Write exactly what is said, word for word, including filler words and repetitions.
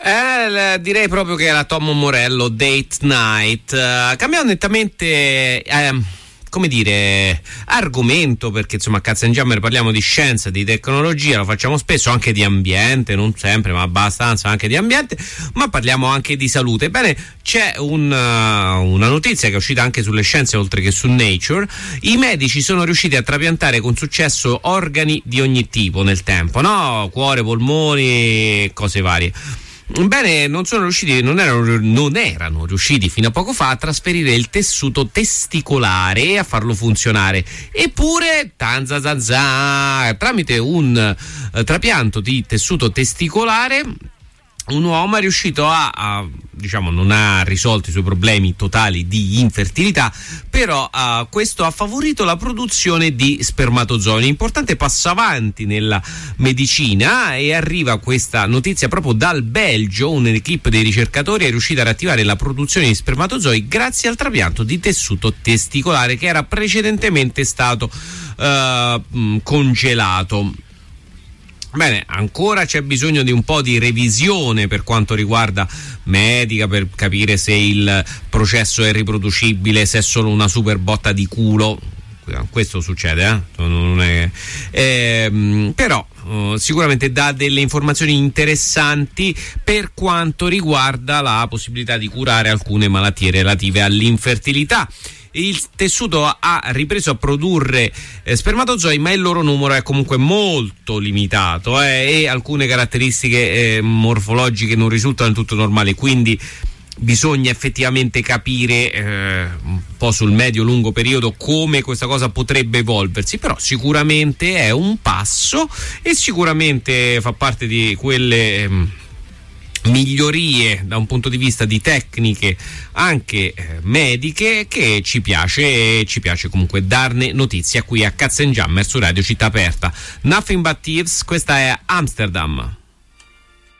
Eh, direi proprio che era Tom Morello, Date Night. Uh, cambiamo nettamente, eh, come dire, argomento, perché insomma a Katzenjammer parliamo di scienza, di tecnologia, lo facciamo spesso, anche di ambiente, non sempre, ma abbastanza anche di ambiente, ma parliamo anche di salute. Ebbene, c'è un, uh, una notizia che è uscita anche sulle scienze oltre che su Nature. I medici sono riusciti a trapiantare con successo organi di ogni tipo nel tempo, no? Cuore, polmoni, cose varie. Bene, non sono riusciti, non erano, non erano riusciti fino a poco fa a trasferire il tessuto testicolare e a farlo funzionare. Eppure, tanzazazà, tramite un uh, trapianto di tessuto testicolare, un uomo è riuscito a, a diciamo non ha risolto i suoi problemi totali di infertilità, però uh, questo ha favorito la produzione di spermatozoi. Un importante passo avanti nella medicina, e arriva questa notizia proprio dal Belgio. Un'equipe dei ricercatori è riuscita ad attivare la produzione di spermatozoi grazie al trapianto di tessuto testicolare che era precedentemente stato uh, congelato. Bene, ancora c'è bisogno di un po' di revisione per quanto riguarda medica, per capire se il processo è riproducibile, se è solo una super botta di culo. Questo succede, eh? Non è, eh, però uh, sicuramente dà delle informazioni interessanti per quanto riguarda la possibilità di curare alcune malattie relative all'infertilità. Il tessuto ha ripreso a produrre eh, spermatozoi, ma il loro numero è comunque molto limitato eh, e alcune caratteristiche eh, morfologiche non risultano del tutto normali, quindi bisogna effettivamente capire eh, un po' sul medio-lungo periodo come questa cosa potrebbe evolversi, però sicuramente è un passo e sicuramente fa parte di quelle eh, migliorie da un punto di vista di tecniche anche eh, mediche che ci piace, e ci piace comunque darne notizia qui a Katzenjammer su Radio Città Aperta. Nothing But Thieves, questa è Amsterdam.